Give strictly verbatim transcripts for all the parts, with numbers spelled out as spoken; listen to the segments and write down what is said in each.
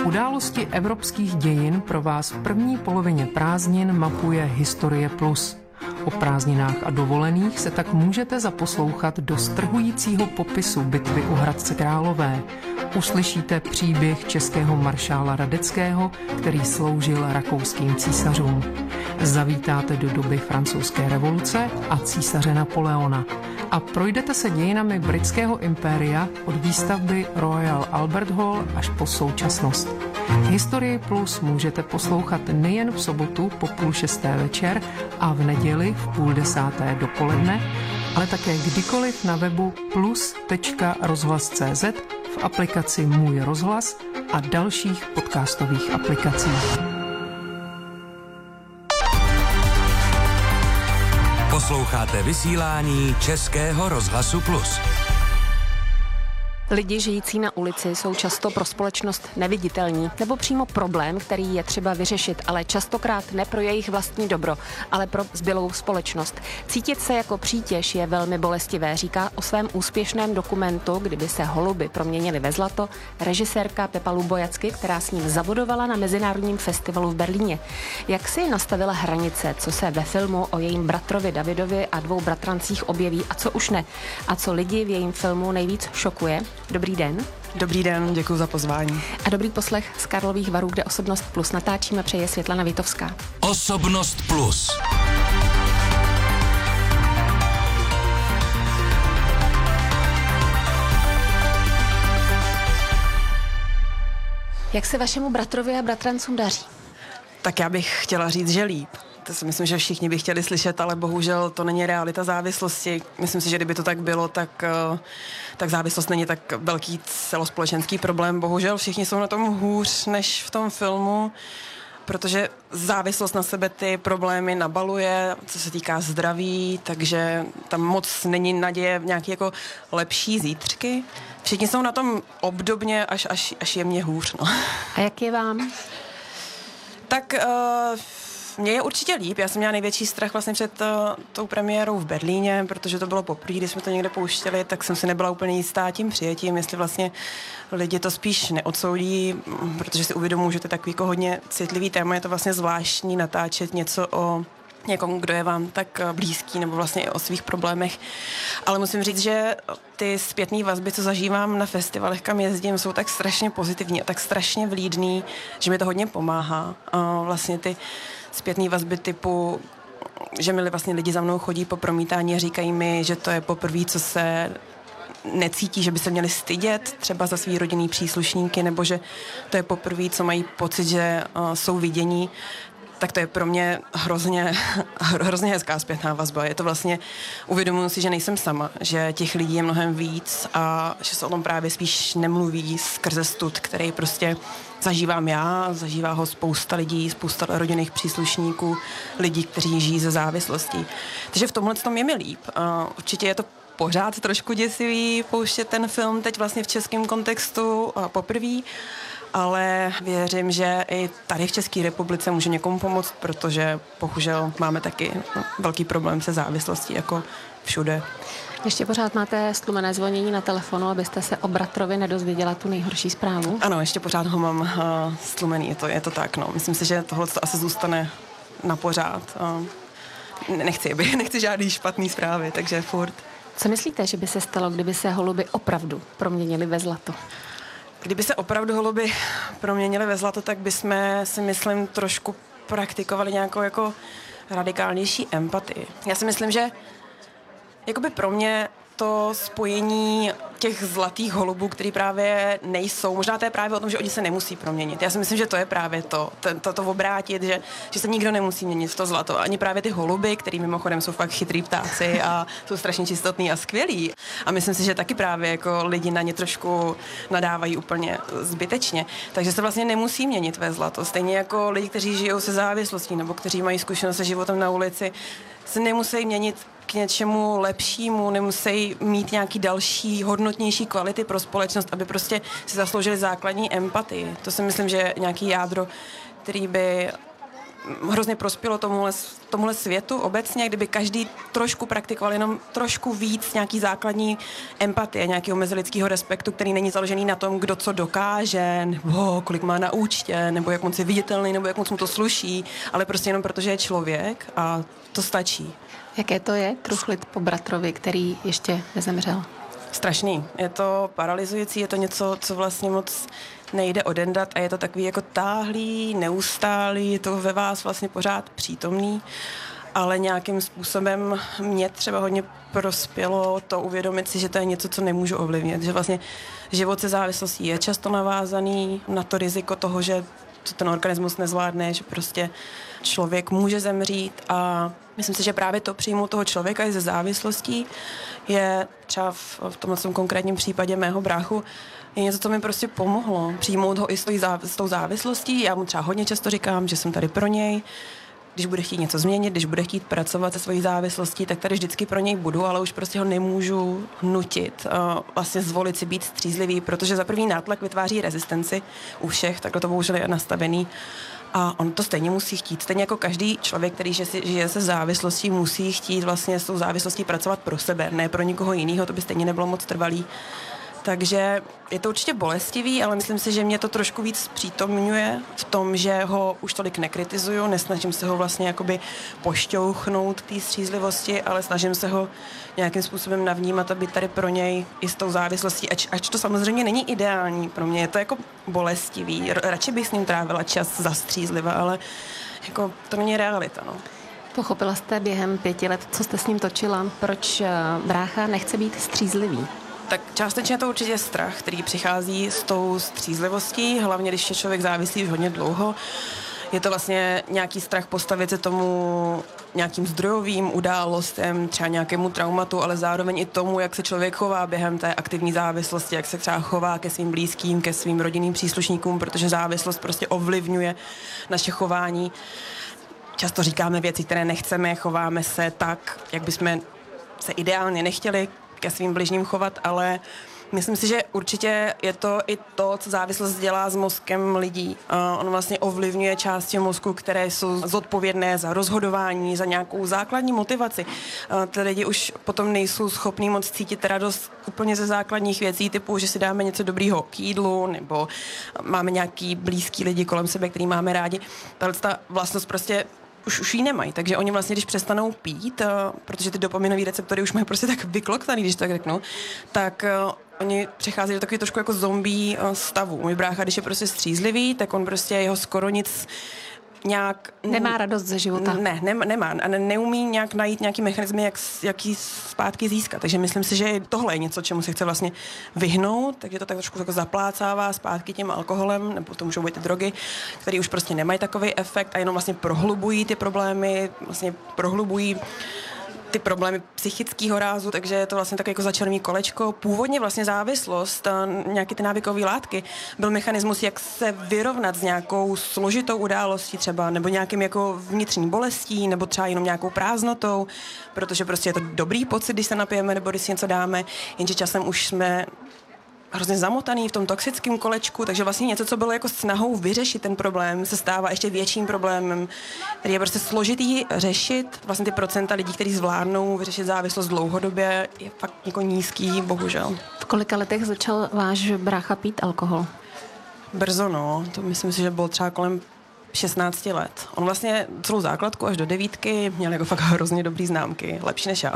Události evropských dějin pro vás v první polovině prázdnin mapuje Historie Plus. O prázdninách a dovolených se tak můžete zaposlouchat do strhujícího popisu bitvy u Hradce Králové. Uslyšíte příběh českého maršála Radeckého, který sloužil rakouským císařům. Zavítáte do doby francouzské revoluce a císaře Napoleona. A projdete se dějinami britského impéria od výstavby Royal Albert Hall až po současnost. Historii Plus můžete poslouchat nejen v sobotu po půl šesté večer a v neděli v půl desáté dopoledne, ale také kdykoliv na webu plus tečka rozhlas tečka cé zet, v aplikaci Můj rozhlas a dalších podcastových aplikacích. Posloucháte vysílání Českého rozhlasu Plus. Lidi žijící na ulici jsou často pro společnost neviditelní nebo přímo problém, který je třeba vyřešit, ale častokrát ne pro jejich vlastní dobro, ale pro zbylou společnost. Cítit se jako přítěž je velmi bolestivé, říká o svém úspěšném dokumentu Kdyby se holuby proměnily ve zlato režisérka Pepa Lubojacky, která s ním zabodovala na Mezinárodním festivalu v Berlíně. Jak si nastavila hranice, co se ve filmu o jejím bratrovi Davidovi a dvou bratrancích objeví a co už ne? A co lidi v jejím filmu nejvíc šokuje? Dobrý den. Dobrý den, děkuji za pozvání. A dobrý poslech z Karlových Varů, kde Osobnost Plus natáčíme, přeje Světlana Vitovská. Osobnost Plus. Jak se vašemu bratrovi a bratrancům daří? Tak já bych chtěla říct, že líp. To si myslím, že všichni by chtěli slyšet, ale bohužel to není realita závislosti. Myslím si, že kdyby to tak bylo, tak, tak závislost není tak velký celospolečenský problém. Bohužel všichni jsou na tom hůř než v tom filmu, protože závislost na sebe ty problémy nabaluje, co se týká zdraví, takže tam moc není naděje v nějaké jako lepší zítřky. Všichni jsou na tom obdobně až, až, až jemně hůř. No. A jak je vám? Tak uh, mně je určitě líp. Já jsem měla největší strach vlastně před uh, tou premiérou v Berlíně, protože to bylo poprvé, když jsme to někde pouštěli, tak jsem si nebyla úplně jistá tím přijetím, jestli vlastně lidi to spíš neodsoudí, protože si uvědomuji, že to je takový jako hodně citlivý téma, je to vlastně zvláštní natáčet něco o někomu, kdo je vám tak blízký, nebo vlastně i o svých problémech. Ale musím říct, že ty zpětné vazby, co zažívám na festivalech, kam jezdím, jsou tak strašně pozitivní a tak strašně vlídný, že mi to hodně pomáhá. A vlastně ty zpětné vazby typu, že mi vlastně lidi za mnou chodí po promítání a říkají mi, že to je poprvé, co se necítí, že by se měli stydět třeba za svý rodinný příslušníky, nebo že to je poprvé, co mají pocit, že uh, jsou vidění, tak to je pro mě hrozně, hrozně hezká zpětná vazba. Je to vlastně, uvědomuji si, že nejsem sama, že těch lidí je mnohem víc a že se o tom právě spíš nemluví skrze stud, který prostě zažívám já, zažívá ho spousta lidí, spousta rodinných příslušníků, lidí, kteří žijí ze závislostí. Takže v tomhle tom je mi líp. Určitě je to pořád trošku děsivý pouštět ten film teď vlastně v českém kontextu poprvé, ale věřím, že i tady v České republice může někomu pomoct, protože bohužel máme taky no, velký problém se závislostí, jako všude. Ještě pořád máte stlumené zvonění na telefonu, abyste se o bratrovi nedozvěděla tu nejhorší zprávu? Ano, ještě pořád ho mám uh, stlumený, je to, je to tak, no. Myslím si, že tohle to asi zůstane na pořád. Uh, nechci, nechci žádný špatný zprávy, takže furt. Co myslíte, že by se stalo, kdyby se holuby opravdu proměnily ve zlato? Kdyby se opravdu holuby proměnily ve zlato, tak bychom si myslím trošku praktikovali nějakou jako radikálnější empatii. Já si myslím, že jakoby pro mě to spojení těch zlatých holubů, který právě nejsou, možná to je právě o tom, že oni se nemusí proměnit. Já si myslím, že to je právě to, to, to, to obrátit, že, že se nikdo nemusí měnit v to zlato. Ani právě ty holuby, který mimochodem jsou fakt chytrý ptáci a jsou strašně čistotný a skvělí. A myslím si, že taky právě jako lidi na ně trošku nadávají úplně zbytečně. Takže se vlastně nemusí měnit ve zlato. Stejně jako lidi, kteří žijou se závislostí nebo kteří mají zkušenost se životem na ulici, se nemusí měnit k něčemu lepšímu, nemusí mít nějaký další hodnotnější kvality pro společnost, aby prostě si zasloužili základní empatii. To si myslím, že je nějaký jádro, který by hrozně prospělo tomuhle, tomuhle světu obecně, kdyby každý trošku praktikoval jenom trošku víc nějaký základní empatie, nějakého mezilidského respektu, který není založený na tom, kdo co dokáže, nebo kolik má na účtě, nebo jak moc je viditelný, nebo jak moc mu to sluší, ale prostě jenom protože je člověk a to stačí. Jaké to je truchlit po bratrovi, který ještě nezemřel? Strašný. Je to paralyzující, je to něco, co vlastně moc nejde odendat a je to takový jako táhlý, neustálý, je to ve vás vlastně pořád přítomný, ale nějakým způsobem mě třeba hodně prospělo to uvědomit si, že to je něco, co nemůžu ovlivnit, že vlastně život se závislostí je často navázaný na to riziko toho, že to ten organismus nezvládne, že prostě člověk může zemřít a myslím si, že právě to přijmout toho člověka i ze závislostí je třeba v, v tomhle konkrétním případě mého bráchu je něco, co mi prostě pomohlo. Přijmout ho i s, tou záv- s tou závislostí. Já mu třeba hodně často říkám, že jsem tady pro něj. Když bude chtít něco změnit, když bude chtít pracovat se svojí závislostí, tak tady vždycky pro něj budu, ale už prostě ho nemůžu nutit. Uh, vlastně zvolit si být střízlivý, protože za první nátlak vytváří rezistenci u všech, takhle to bohužel je nastavený. A on to stejně musí chtít. Stejně jako každý člověk, který žije se závislostí, musí chtít vlastně s tou závislostí pracovat pro sebe, ne pro nikoho jiného, to by stejně nebylo moc trvalý. Takže je to určitě bolestivý, ale myslím si, že mě to trošku víc přítomňuje v tom, že ho už tolik nekritizuju, nesnažím se ho vlastně jakoby pošťouchnout k té střízlivosti, ale snažím se ho nějakým způsobem navnímat a být tady pro něj i s tou závislostí, ač, ač to samozřejmě není ideální pro mě, je to jako bolestivý, radši bych s ním trávila čas zastřízliva, ale jako to není realita, no. Pochopila jste během pěti let, co jste s ním točila, proč brácha nechce být střízlivý? Tak částečně to určitě je strach, který přichází s tou střízlivostí, hlavně když je člověk závislý už hodně dlouho. Je to vlastně nějaký strach postavit se tomu nějakým zdrojovým událostem, třeba nějakému traumatu, ale zároveň i tomu, jak se člověk chová během té aktivní závislosti, jak se třeba chová ke svým blízkým, ke svým rodinným příslušníkům, protože závislost prostě ovlivňuje naše chování. Často říkáme věci, které nechceme, chováme se tak, jak bychom se ideálně nechtěli ke svým bližním chovat, ale myslím si, že určitě je to i to, co závislost dělá s mozkem lidí. Uh, on vlastně ovlivňuje části mozku, které jsou zodpovědné za rozhodování, za nějakou základní motivaci. Uh, ty lidi už potom nejsou schopní moc cítit radost úplně ze základních věcí, typu, že si dáme něco dobrýho k jídlu, nebo máme nějaký blízký lidi kolem sebe, který máme rádi. Tahle ta vlastnost prostě už, už ji nemají, takže oni vlastně, když přestanou pít, uh, protože ty dopaminové receptory už mají prostě tak vykloktaný, když tak řeknu, tak uh, oni přecházejí do takový trošku jako zombie uh, stavu. Můj brácha, když je prostě střízlivý, tak on prostě jeho skoro nic nějak... Nemá radost ze života. Ne, ne nemá. A ne, neumí nějak najít nějaký mechanismy, jak, jak jí zpátky získat. Takže myslím si, že tohle je něco, čemu se chce vlastně vyhnout, takže to tak trošku jako zaplácává zpátky tím alkoholem, nebo to můžou být ty drogy, které už prostě nemají takový efekt a jenom vlastně prohlubují ty problémy, vlastně prohlubují ty problémy psychického rázu, takže je to vlastně tak jako začarný kolečko. Původně vlastně závislost, nějaké ty návykové látky, byl mechanismus, jak se vyrovnat s nějakou složitou událostí třeba, nebo nějakým jako vnitřní bolestí, nebo třeba jenom nějakou prázdnotou, protože prostě je to dobrý pocit, když se napijeme, nebo když si něco dáme, jenže časem už jsme hrozně zamotaný v tom toxickém kolečku, takže vlastně něco, co bylo jako snahou vyřešit ten problém, se stává ještě větším problémem, který je prostě složitý řešit. Vlastně ty procenta lidí, kteří zvládnou vyřešit závislost dlouhodobě, je fakt jako nízký, bohužel. V kolika letech začal váš brácha pít alkohol? Brzo, no. To myslím si, že bylo třeba kolem šestnáct let. On vlastně celou základku až do devítky měl jako fakt hrozně dobrý známky, lepší než já.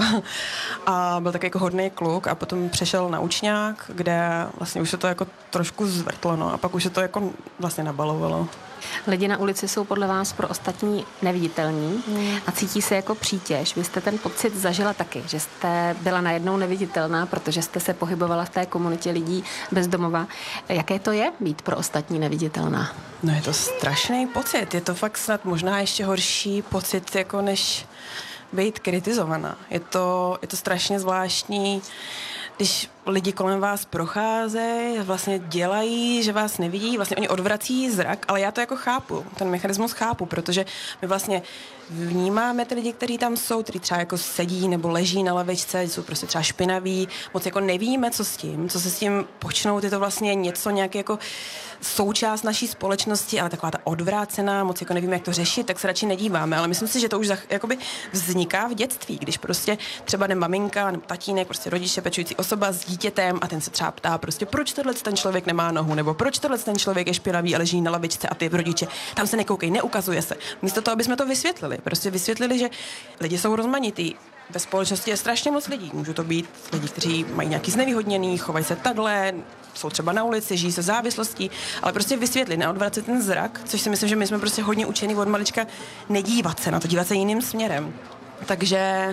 A byl taky jako hodný kluk a potom přešel na učňák, kde vlastně už se to jako trošku zvrtlo, no, a pak už se to jako vlastně nabalovalo. Lidi na ulici jsou podle vás pro ostatní neviditelní a cítí se jako přítěž. Vy jste ten pocit zažila taky, že jste byla najednou neviditelná, protože jste se pohybovala v té komunitě lidí bez domova. Jaké to je být pro ostatní neviditelná? No je to strašný pocit. Je to fakt snad možná ještě horší pocit, jako než být kritizovaná. Je to, je to strašně zvláštní, když lidi kolem vás procházejí, vlastně dělají, že vás nevidí, vlastně oni odvrací zrak, ale já to jako chápu, ten mechanismus chápu, protože my vlastně vnímáme ty lidi, kteří tam jsou, kteří třeba jako sedí nebo leží na lavičce, jsou prostě třeba špinaví, moc jako nevíme, co s tím, co se s tím počnou, je to vlastně něco nějaký jako součást naší společnosti, ale taková ta odvrácená, moc jako nevíme, jak to řešit, tak se radši nedíváme, ale myslím si, že to už jakoby vzniká v dětství, když prostě třeba ne maminka nebo tatínek, prostě rodiče, pečující osoba s dítětem a ten se třeba ptá prostě, proč tohle ten člověk nemá nohu, nebo proč tohle ten člověk je špinavý a leží na lavičce a ty rodiče, tam se nekoukej, neukazuje se. Místo toho, aby jsme to vysvětlili, prostě vysvětlili, že lidi jsou rozmanitý. Ve společnosti je strašně moc lidí. Můžou to být lidi, kteří mají nějaký znevýhodněný, chovají se takhle, jsou třeba na ulici, žijí se závislostí, ale prostě vysvětlit, neodvracet ten zrak, což si myslím, že my jsme prostě hodně učení od malička nedívat se na to, dívat se jiným směrem. Takže...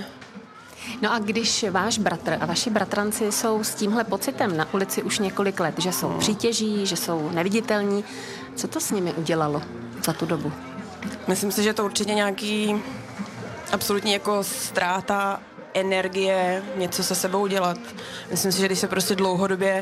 No a když váš bratr a vaši bratranci jsou s tímhle pocitem na ulici už několik let, že jsou přítěží, že jsou neviditelní, co to s nimi udělalo za tu dobu? Myslím si, že to určitě nějaký absolutní jako ztráta energie, něco se sebou dělat. Myslím si, že když se prostě dlouhodobě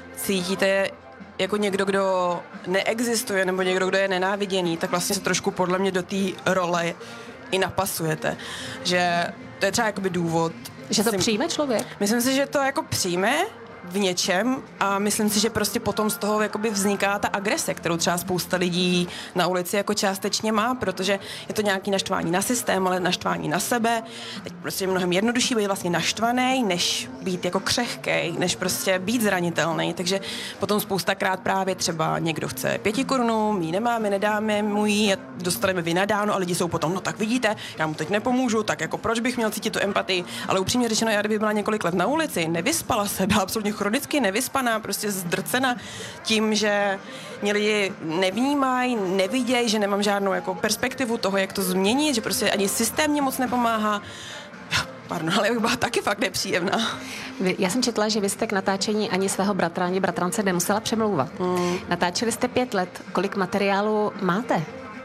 cítíte jako někdo, kdo neexistuje, nebo někdo, kdo je nenáviděný, tak vlastně se trošku podle mě do té role i napasujete. Že to je třeba jakoby důvod. Že to si... přijme člověk? Myslím si, že to jako přijme v něčem a myslím si, že prostě potom z toho jakoby vzniká ta agrese, kterou třeba spousta lidí na ulici jako částečně má, protože je to nějaký naštvání na systém, ale naštvání na sebe. Teď prostě je mnohem jednodušší být vlastně naštvaný, než být jako křehkej, než prostě být zranitelný. Takže potom spoustakrát právě třeba někdo chce pěti korunů, my ji nemáme, nedáme mu ji, dostaneme vynadáno a lidi jsou potom, no tak vidíte, já mu teď nepomůžu, tak jako proč bych měl cítit tu empatii, ale upřímně řečeno, já kdyby byla několik let na ulici, nevyspala se, byla absolutně chronicky nevyspaná, prostě zdrcena tím, že mě lidi nevnímají, nevidějí, že nemám žádnou jako perspektivu toho, jak to změnit, že prostě ani systém mě moc nepomáhá. Pardon, ale já bych byla taky fakt nepříjemná. Vy, já jsem četla, že vy jste k natáčení ani svého bratra, ani bratrance nemusela přemlouvat. Mm. Natáčeli jste pět let. Kolik materiálu máte?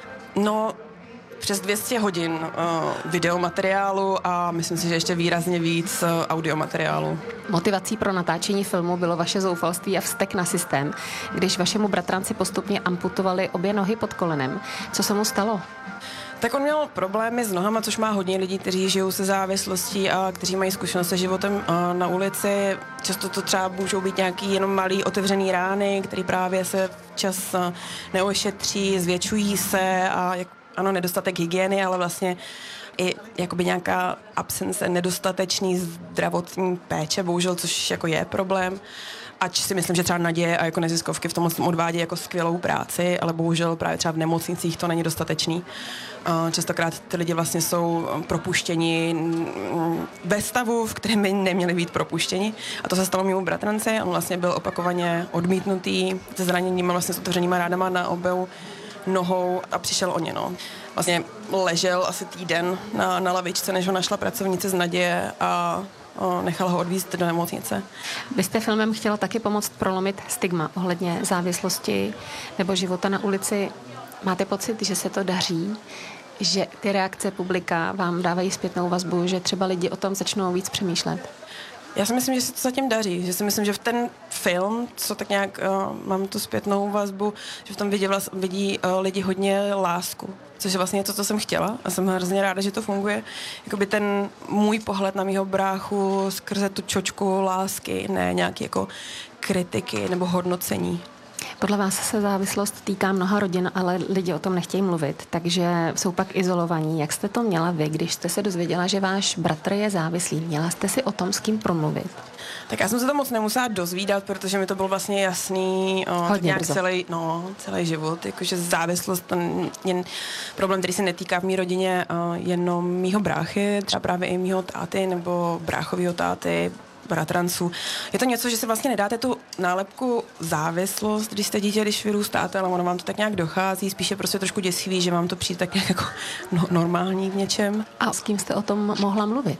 No, přes dvě stě hodin uh, videomateriálu a myslím si, že ještě výrazně víc uh, audiomateriálu. Motivací pro natáčení filmu bylo vaše zoufalství a vztek na systém, když vašemu bratranci postupně amputovali obě nohy pod kolenem. Co se mu stalo? Tak on měl problémy s nohama, což má hodně lidí, kteří žijou se závislostí a kteří mají zkušenost se životem uh, na ulici. Často to třeba můžou být nějaký jenom malý otevřený rány, které právě se včas uh, neošetří, zvětšují se a jak ano, nedostatek hygieny, ale vlastně i jakoby nějaká absence nedostatečný zdravotní péče, bohužel, což jako je problém. Ač si myslím, že třeba Naděje a jako neziskovky v tom odvádí jako skvělou práci, ale bohužel právě třeba v nemocnicích to není dostatečný. Častokrát ty lidi vlastně jsou propuštěni ve stavu, v kterém by neměli být propuštěni. A to se stalo mému bratranci. On vlastně byl opakovaně odmítnutý se zraněníma, vlastně s otevřenýma ránama na obou nohou a přišel o ně, no. Vlastně ležel asi týden na, na lavičce, než ho našla pracovnice z Naděje a o, nechala ho odvízt do nemocnice. Vy jste filmem chtěla taky pomoct prolomit stigma ohledně závislosti nebo života na ulici. Máte pocit, že se to daří? Že ty reakce publika vám dávají zpětnou vazbu, že třeba lidi o tom začnou víc přemýšlet? Já si myslím, že se to zatím daří, že si myslím, že v ten film, co tak nějak uh, mám tu zpětnou vazbu, že v tom vidí, vlast, vidí uh, lidi hodně lásku, což je vlastně to, co jsem chtěla a jsem hrozně ráda, že to funguje. Jakoby ten můj pohled na mýho bráchu skrze tu čočku lásky, ne nějaký jako kritiky nebo hodnocení. Podle vás se závislost týká mnoha rodin, ale lidi o tom nechtějí mluvit, takže jsou pak izolovaní. Jak jste to měla vy, když jste se dozvěděla, že váš bratr je závislý? Měla jste si o tom s kým promluvit? Tak já jsem se to moc nemusela dozvídat, protože mi to bylo vlastně jasný o, tak nějak celý, no, celý život. Jakože závislost, ten jen problém, který se netýká v mý rodině o, jenom mýho bráchy, třeba právě i mýho táty nebo bráchovýho táty, bratranců. Je to něco, že si vlastně nedáte tu nálepku závislost, když jste dítě, když vyrůstáte, ale ono vám to tak nějak dochází, spíše prostě trošku děsivý, že vám to přijde tak nějak jako no, normální v něčem. A s kým jste o tom mohla mluvit?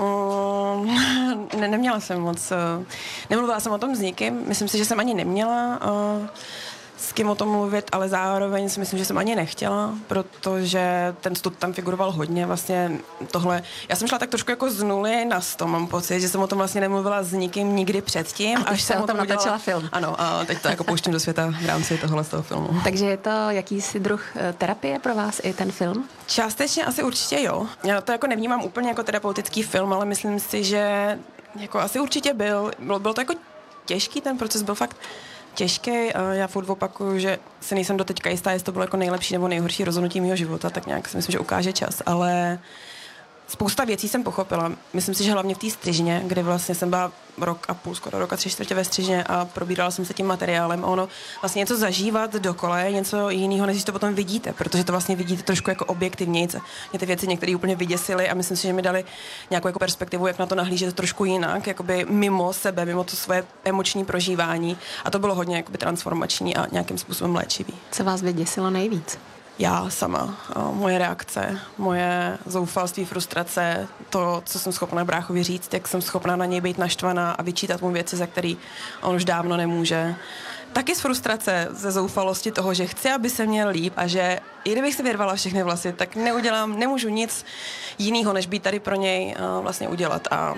Um, ne, neměla jsem moc. Uh, nemluvila jsem o tom s nikým. Myslím si, že jsem ani neměla uh, s kým o tom mluvit, ale zároveň si myslím, že jsem ani nechtěla, protože ten stud tam figuroval hodně, vlastně tohle. Já jsem šla tak trošku jako z nuly na sto, mám pocit, že jsem o tom vlastně nemluvila s nikým nikdy předtím. A až jsem o tom udělala... natočila film. Ano, a teď to jako pouštím do světa v rámci tohle z toho filmu. Takže je to jakýsi druh terapie pro vás i ten film? Částečně asi určitě jo. Já to jako nevnímám úplně jako terapeutický film, ale myslím si, že jako asi určitě byl. Bylo, bylo to jako těžký, ten proces byl fakt těžký. Já furt opakuju, že se nejsem doteďka jistá, jestli to bylo jako nejlepší nebo nejhorší rozhodnutí mého života, tak nějak si myslím, že ukáže čas, ale spousta věcí jsem pochopila. Myslím si, že hlavně v té střižně, kde vlastně jsem byla rok a půl, skoro rok a tři čtvrtě ve střižně a probírala jsem se tím materiálem. A ono vlastně něco zažívat dokola je něco jiného, než to potom vidíte, protože to vlastně vidíte trošku jako objektivněji. Mě ty věci některé úplně vyděsily a myslím si, že mi dali nějakou jako perspektivu, jak na to nahlížet trošku jinak, jakoby mimo sebe, mimo to svoje emoční prožívání. A to bylo hodně jakoby transformační a nějakým způsobem léčivý. Co vás vyděsilo nejvíc? Já sama, moje reakce, moje zoufalství, frustrace, to, co jsem schopná bráchovi říct, jak jsem schopná na něj být naštvaná a vyčítat mu věci, za který on už dávno nemůže. Taky z frustrace, ze zoufalosti toho, že chci, aby se měl líp a že i kdybych si vyrvala všechny vlasy, tak neudělám, nemůžu nic jiného, než být tady pro něj vlastně udělat. A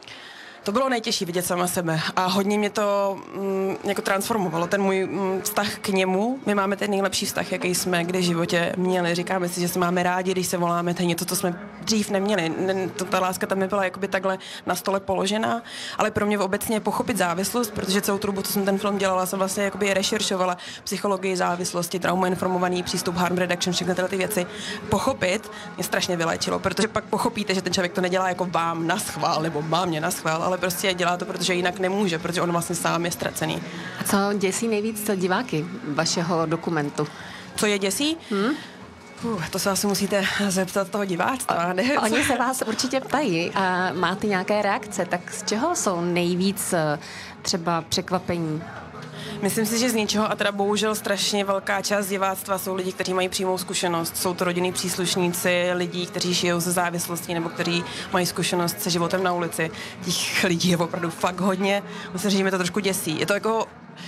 to bylo nejtěžší vidět sama sebe a hodně mě to mm, jako transformovalo, ten můj mm, vztah k němu. My máme ten nejlepší vztah, jaký jsme kdy v životě měli. Říkáme si, že se máme rádi, když se voláme, to je něco, co jsme dřív neměli. To, ta láska tam nebyla jakoby takhle na stole položená, ale pro mě obecně pochopit závislost, protože celou tu dobu, co jsem ten film dělala, jsem vlastně jakoby rešeršovala psychologii závislosti, traumainformovaný přístup, harm reduction, všechny tyhle ty věci. Pochopit mě strašně vyléčilo, protože pak pochopíte, že ten člověk to nedělá jako vám na schvál nebo mám mě na schvál, ale prostě dělá to, protože jinak nemůže, protože on vlastně sám je ztracený. A co děsí nejvíc co diváky vašeho dokumentu? Co je děsí? Hmm? Uh, to se asi musíte zeptat toho diváctva. Ne? Oni se vás určitě ptají a máte nějaké reakce, tak z čeho jsou nejvíc třeba překvapení? Myslím si, že z ničeho, a teda bohužel strašně velká část diváctva jsou lidi, kteří mají přímou zkušenost. Jsou to rodinní příslušníci lidí, kteří žijou ze závislostí nebo kteří mají zkušenost se životem na ulici. Těch lidí je opravdu fakt hodně. Musím říct, že mě to trošku děsí. Je to jako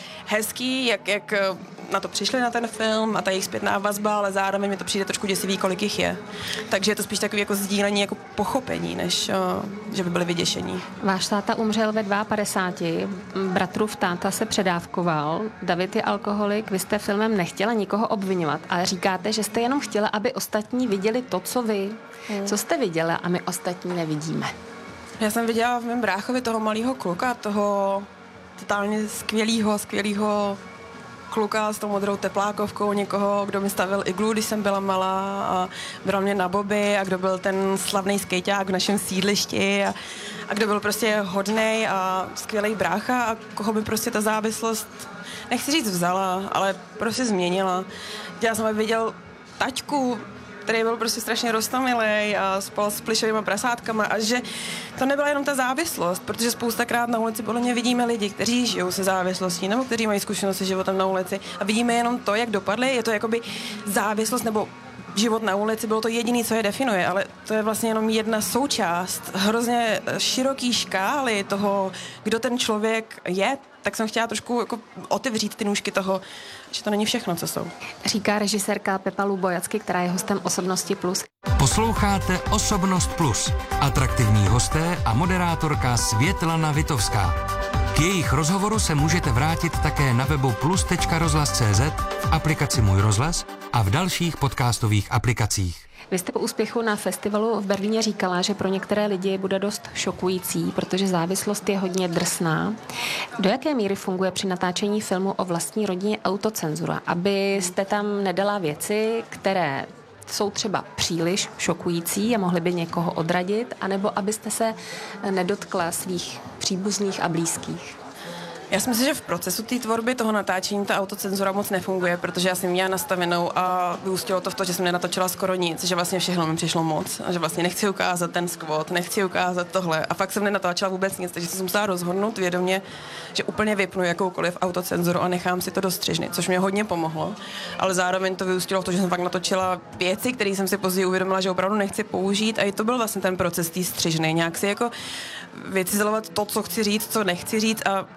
hezký, jak, jak na to přišli na ten film a ta jejich zpětná vazba, ale zároveň mi to přijde trošku děsivý, kolik jich je. Takže je to spíš takový jako sdílení, jako pochopení, než že by byli vyděšení. Váš táta umřel ve padesáti dvou, bratrův táta se předávkoval, David je alkoholik, vy jste filmem nechtěla nikoho obvinovat, ale říkáte, že jste jenom chtěla, aby ostatní viděli to, co vy. Hmm. Co jste viděla a my ostatní nevidíme? Já jsem viděla v mém bráchovi toho malého kluka, toho totálně skvělýho, skvělýho kluka s tou modrou teplákovkou, někoho, kdo mi stavil iglu, když jsem byla malá a bral mě na boby a kdo byl ten slavný skejťák v našem sídlišti a, a kdo byl prostě hodnej a skvělý brácha a koho by prostě ta závislost, nechci říct vzala, ale prostě změnila. Já jsem viděl taťku, který byl prostě strašně roztomilej a spal s plišovýma prasátkama a že to nebyla jenom ta závislost, protože spoustakrát na ulici podle mě vidíme lidi, kteří žijou se závislostí nebo kteří mají zkušenost se životem na ulici a vidíme jenom to, jak dopadli, je to jakoby závislost nebo život na ulici, bylo to jediné, co je definuje, ale to je vlastně jenom jedna součást hrozně široký škály toho, kdo ten člověk je, tak jsem chtěla trošku jako otevřít ty nůžky toho, že to není všechno, co jsou. Říká režisérka Pepa Lubojacky, která je hostem Osobnosti plus. Posloucháte Osobnost plus. Atraktivní hosté a moderátorka Světlana Vitovská. K jejich rozhovoru se můžete vrátit také na webu plus tečka rozhlas tečka cé zet, v aplikaci Můj rozhlas a v dalších podcastových aplikacích. Vy jste po úspěchu na festivalu v Berlíně říkala, že pro některé lidi bude dost šokující, protože závislost je hodně drsná. Do jaké míry funguje při natáčení filmu o vlastní rodině autocenzura, abyste tam nedala věci, které jsou třeba příliš šokující a mohly by někoho odradit, anebo abyste se nedotkla svých příbuzných a blízkých? Já si myslím, že v procesu té tvorby toho natáčení ta autocenzura moc nefunguje, protože já jsem měla nastavenou a vyústilo to v to, že jsem nenatočila skoro nic, že vlastně všechno mi přišlo moc a že vlastně nechci ukázat ten skvot, nechci ukázat tohle a fakt jsem nenatáčela vůbec nic, takže jsem musela rozhodnout vědomě, že úplně vypnu jakoukoliv autocenzuru a nechám si to do střižny, což mě hodně pomohlo, ale zároveň to vyústilo v to, že jsem fakt natočila věci, které jsem si později uvědomila, že opravdu nechci použít a i to byl vlastně ten proces té střižny, nějak si jako vycizelovat to, co chci říct, co nechci říct a co všechno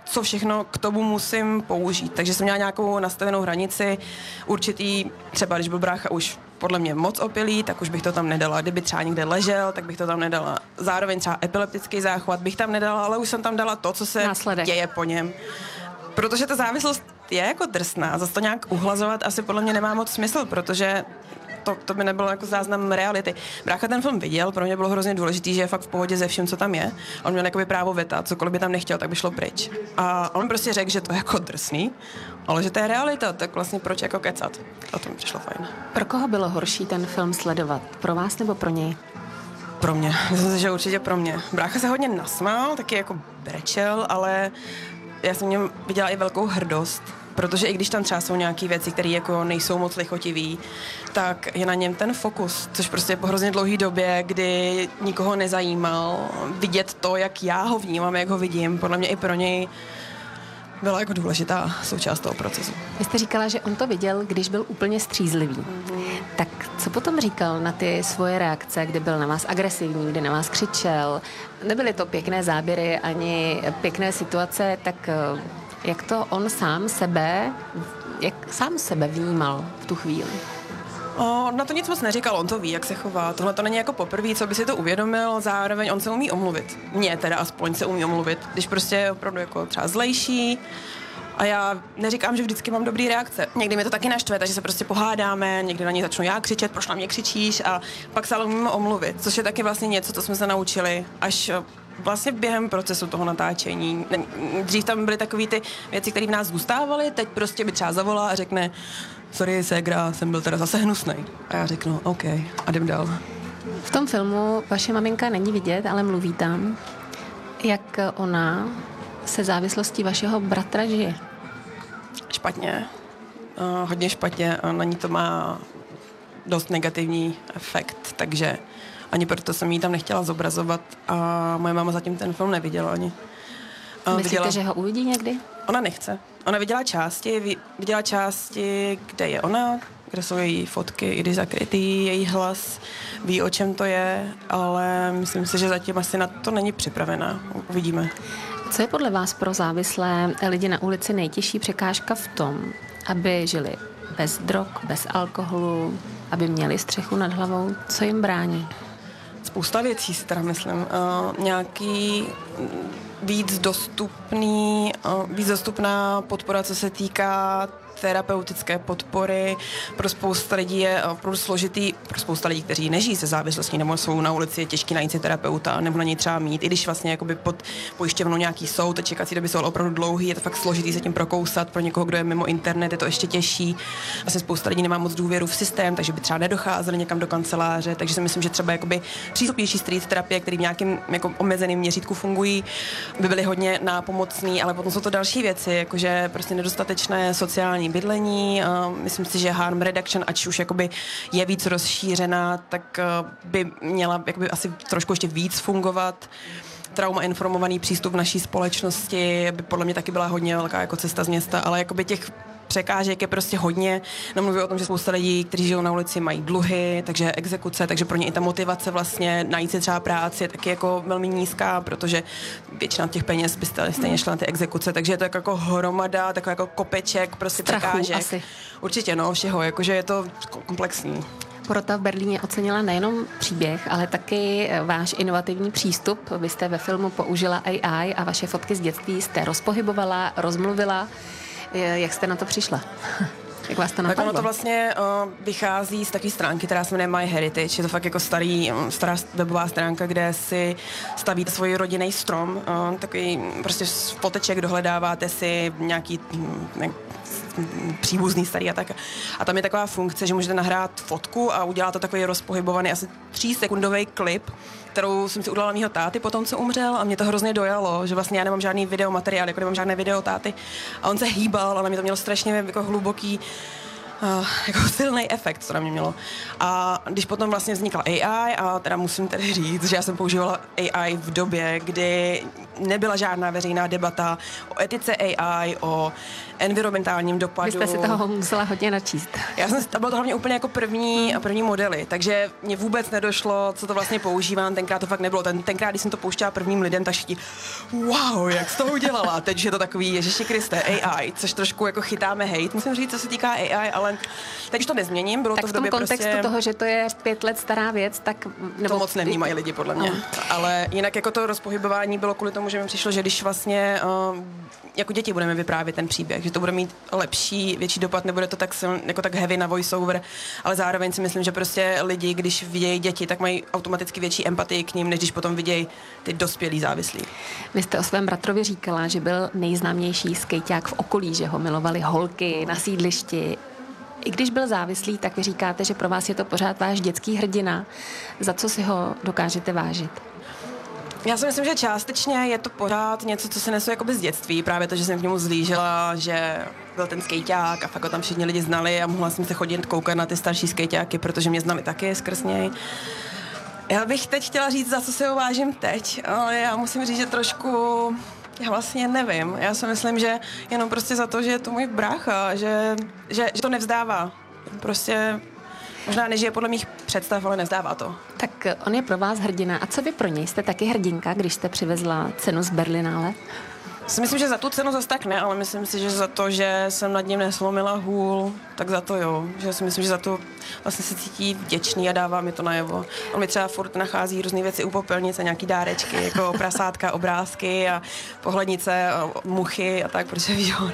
všechno k tomu musím použít. Takže jsem měla nějakou nastavenou hranici, určitý, třeba když byl brácha už podle mě moc opilý, tak už bych to tam nedala. Kdyby třeba někde ležel, tak bych to tam nedala. Zároveň třeba epileptický záchvat bych tam nedala, ale už jsem tam dala to, co se Následek. děje po něm. Protože ta závislost je jako drsná. Zase to nějak uhlazovat asi podle mě nemá moc smysl, protože to, to by nebylo jako záznam reality. Brácha ten film viděl, pro mě bylo hrozně důležitý, že je fakt v pohodě ze vším, co tam je. On měl jakoby právo veta, cokoliv by tam nechtěl, tak by šlo pryč. A on prostě řekl, že to je jako drsný, ale že to je realita, tak vlastně proč jako kecat. A to mi přišlo fajn. Pro koho bylo horší ten film sledovat? Pro vás nebo pro něj? Pro mě. Myslím si, že určitě pro mě. Brácha se hodně nasmál, taky jako brečel, ale já jsem v něm viděla i velkou hrdost, protože i když tam třeba jsou nějaké věci, které jako nejsou moc lichotivý, tak je na něm ten fokus, což prostě po hrozně dlouhé době, kdy nikoho nezajímal, vidět to, jak já ho vnímám, jak ho vidím, podle mě i pro něj byla jako důležitá součást toho procesu. Vy jste říkala, že on to viděl, když byl úplně střízlivý. Mm-hmm. Tak co potom říkal na ty svoje reakce, kdy byl na vás agresivní, kdy na vás křičel? Nebyly to pěkné záběry ani pěkné situace, tak jak to on sám sebe, jak sám sebe vnímal v tu chvíli? O, na to nic moc neříkal, on to ví, jak se chová. Tohle to není jako poprvé, co by si to uvědomil, zároveň on se umí omluvit. Mně teda aspoň se umí omluvit, když prostě je opravdu jako třeba zlejší. A já neříkám, že vždycky mám dobrý reakce. Někdy mě to taky naštve, takže se prostě pohádáme, někdy na něj začnu já křičet, proč na mě křičíš, a pak se ale umíme omluvit, což je taky vlastně něco, co jsme se naučili až vlastně během procesu toho natáčení. Dřív tam byly takové ty věci, které v nás zůstávaly, teď prostě by třeba zavolá a řekne: sorry, ségra, jsem byl teda zase hnusnej. A já řeknu, OK, a jdem dál. V tom filmu vaše maminka není vidět, ale mluví tam. Jak ona se závislostí vašeho bratra žije? Špatně. Uh, hodně špatně. A na ní to má dost negativní efekt, takže ani proto jsem jí tam nechtěla zobrazovat a moje máma zatím ten film neviděla ani. Uh, Myslíte, viděla... že ho uvidí někdy? Ona nechce. Ona viděla části, viděla části, kde je ona, kde jsou její fotky, i když zakrytý, její hlas, ví, o čem to je, ale myslím si, že zatím asi na to není připravená. Uvidíme. Co je podle vás pro závislé lidi na ulici nejtěžší překážka v tom, aby žili bez drog, bez alkoholu, aby měli střechu nad hlavou? Co jim brání? Spousta věcí si teda myslím. Uh, nějaký víc dostupný, uh, víc dostupná podpora, co se týká terapeutické podpory. Pro spousta lidí je opravdu složitý, pro spousta lidí, kteří nežijí se závislostí nebo jsou na ulici, je těžký najít si terapeuta nebo na něj třeba mít, i když vlastně jakoby pod pojišťovnou nějaký jsou, to čekací doby jsou opravdu dlouhý, je to fakt složitý se tím prokousat, pro někoho, kdo je mimo internet, je to ještě těžší. Vlastně spousta lidí nemá moc důvěru v systém, takže by třeba nedocházeli někam do kanceláře, takže si myslím, že třeba jakoby přístupnější street terapie, které v nějakém jako omezeném měřítku fungují, by byly hodně nápomocný, ale potom jsou to další věci, jakože prostě nedostatečné sociální bydlení. Myslím si, že harm reduction, ať už jakoby je víc rozšířená, tak by měla jakoby asi trošku ještě víc fungovat. Trauma informovaný přístup v naší společnosti by podle mě taky byla hodně velká jako cesta z města, ale jakoby těch překážek je prostě hodně. Namluví o tom, že spousta lidí, kteří žijou na ulici, mají dluhy, takže exekuce, takže pro ně i ta motivace vlastně najít si třeba práci je taky jako velmi nízká, protože většina těch peněz by stejně šla na ty exekuce, takže je to jako hromada, takový jako kopeček, prostě strachu překážek. Asi. Určitě, no, všeho, jakože je to komplexní. Porota v Berlíně ocenila nejenom příběh, ale taky váš inovativní přístup. Vy jste ve filmu použila A I a vaše fotky z dětství jste rozpohybovala, rozmluvila. Jak jste na to přišla? Jak vás to napadlo? Tak ono to vlastně uh, vychází z takové stránky, která se jmenuje My Heritage. Je to fakt jako starý, stará webová stránka, kde si stavíte svůj rodinný strom. Uh, takový prostě z foteček dohledáváte si nějaký ne, příbuzný starý a tak. A tam je taková funkce, že můžete nahrát fotku a udělat to takový rozpohybovaný asi třísekundový klip, kterou jsem si udělala mýho táty po tom, co umřel, a mě to hrozně dojalo, že vlastně já nemám žádný videomateriál, jako nemám žádné video táty a on se hýbal, ale mě to mělo strašně jako hluboký Uh, jako silný efekt to na mě mělo. A když potom vlastně vznikla A I, a teda musím tedy říct, že já jsem používala A I v době, kdy nebyla žádná veřejná debata o etice A I, o environmentálním dopadu. Vy jste si toho musela hodně načíst. Já jsem, to bylo to hlavně úplně jako první, první modely, takže mě vůbec nedošlo, co to vlastně používám, tenkrát to fakt nebylo. Ten, tenkrát, když jsem to pouštěla prvním lidem, tak všichni, wow, jak jsi to udělala. Teď je to takový, Ježiši Kriste, A I, což trošku jako chytáme hate, musím říct, co se týká A I, ale teď to nezměním, bylo tak to v v tom době kontextu prostě... toho, že to je pět let stará věc, tak... Nebo... To moc nevnímají lidi, podle mě. No. Ale jinak jako to rozpohybování bylo kvůli tomu, že mi přišlo, že když vlastně uh, jako děti budeme vyprávět ten příběh, že to bude mít lepší, větší dopad, nebude to tak siln, jako tak heavy na voiceover, ale zároveň si myslím, že prostě lidi, když vidějí děti, tak mají automaticky větší empatii k ním, než když potom vidějí ty dospělí závislí. Vy jste o svém bratrovi říkala, že byl nejznámější skejťák v okolí, že ho milovali holky na sídlišti. I když byl závislý, tak vy říkáte, že pro vás je to pořád váš dětský hrdina. Za co si ho dokážete vážit? Já si myslím, že částečně je to pořád něco, co se nesu jakoby z dětství. Právě to, že jsem k němu zlížela, že byl ten skejťák a fakt ho tam všichni lidi znali a mohla jsem se chodit koukat na ty starší skejťáky, protože mě znali taky skrz něj. Já bych teď chtěla říct, za co si ho vážím teď, ale já musím říct, že trošku... Já vlastně nevím. Já si myslím, že jenom prostě za to, že je to můj brácha, že, že, že to nevzdává. Prostě možná nežije podle mých představ, ale nevzdává to. Tak on je pro vás hrdina. A co vy pro něj? Jste taky hrdinka, když jste přivezla cenu z Berlinále? Si myslím, že za tu cenu zase tak ne, ale myslím si, že za to, že jsem nad ním neslomila hůl, tak za to jo. Že si myslím, že za to vlastně se cítí vděčný a dává mi to najevo. On mi třeba furt nachází různé věci u popelnice, nějaký dárečky, jako prasátka, obrázky a pohlednice, a muchy a tak, protože víš, jo.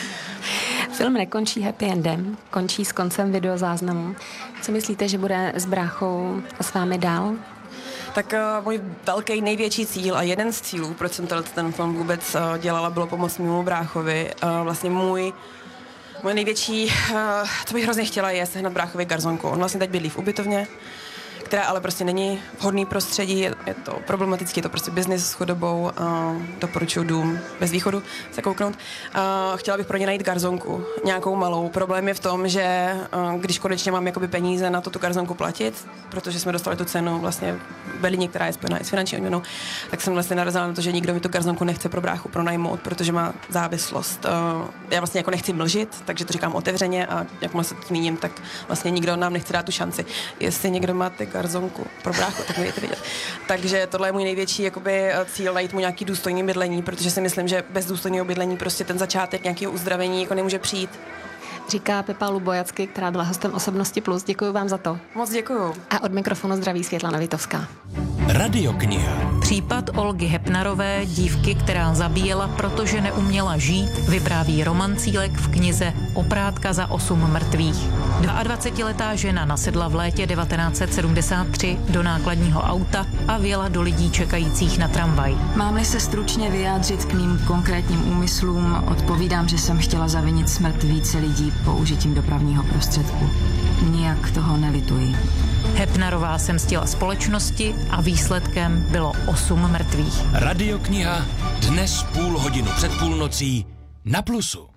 Film nekončí happy endem, končí s koncem videozáznamu. Co myslíte, že bude s bráchou a s vámi dál? Tak uh, můj velký největší cíl a jeden z cílů, proč jsem ten film vůbec uh, dělala, bylo pomoct mému bráchovi. Uh, vlastně můj, můj největší, uh, co bych hrozně chtěla, je sehnat bráchovi garzonku. On vlastně teď bydlí v ubytovně, která ale prostě není vhodný prostředí, je, je to problematický, je to prostě biznis s chudobou, uh, doporučuji dům bez východu se kouknout. Uh, chtěla bych pro ně najít garzonku, nějakou malou. Problém je v tom, že uh, když konečně mám jakoby peníze na to tu garzonku platit, protože jsme dostali tu cenu vlastně v Berlíně, která je spojená i s finanční odměnou, tak jsem vlastně narazila na to, že nikdo mi tu garzonku nechce pro bráchu pronajmout, protože má závislost. Uh, já vlastně jako nechci mlžit, takže to říkám otevřeně a jakmile se to zmíním, tak vlastně nikdo nám nechce dát tu šanci. Jestli někdo má ty garzonku pro bráchu, tak můžete vidět. Takže tohle je můj největší jakoby, cíl, najít mu nějaký důstojný bydlení, protože si myslím, že bez důstojného bydlení prostě ten začátek nějakého uzdravení jako nemůže přijít. Říká Pepa Lubojacky, která byla hostem Osobnosti Plus. Děkuji vám za to. Moc děkuju. A od mikrofonu zdraví Světlana Vitovská. Radiokniha. Případ Olgy Hepnarové, dívky, která zabíjela, protože neuměla žít, vypráví Roman Cílek v knize Oprátka za osm mrtvých. dvaadvacetiletá žena nasedla v létě devatenáct set sedmdesát tři do nákladního auta a vjela do lidí čekajících na tramvaj. Mám-li se stručně vyjádřit k mým konkrétním úmyslům, odpovídám, že jsem chtěla zavinit smrt více lidí použitím dopravního prostředku. Nijak toho nelituji. Hepnarová se mstila společnosti a výsledkem bylo osm mrtvých. Radiokniha dnes půl hodinu před půlnocí na Plusu.